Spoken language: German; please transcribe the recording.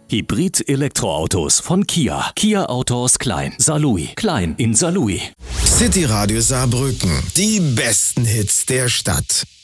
Hybrid-Elektroautos von Kia. Kia Autos Klein. Saarlouis. Klein in Saarlouis. City Radio Saarbrücken. Die besten Hits der Stadt.